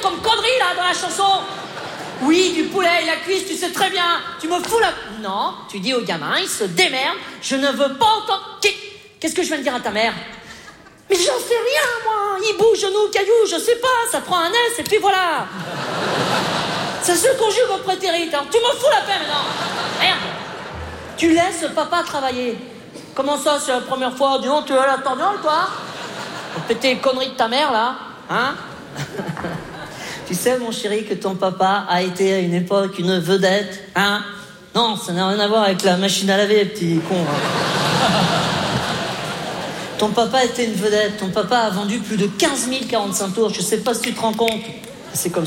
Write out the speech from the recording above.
comme connerie, là, dans la chanson? Oui, du poulet et la cuisse, tu sais très bien. Tu me fous la... Non, tu dis au gamin, il se démerde. Je ne veux pas entendre... Qu'est-ce que je viens de dire à ta mère? Mais j'en sais rien, moi. Il bouge, genou, caillou, je sais pas. Ça prend un S et puis voilà. Ça se conjugue au prétérit. Alors, tu me fous la paix maintenant. Merde. Tu laisses papa travailler. Comment ça, c'est la première fois? Dis donc, tu as la torgnole, toi? Pour péter les conneries de ta mère, là. Hein? Tu sais, mon chéri, que ton papa a été à une époque une vedette, hein? Non, ça n'a rien à voir avec la machine à laver, petit con. Hein. Ton papa était une vedette. Ton papa a vendu plus de 15 045 tours. Je sais pas si tu te rends compte. C'est comme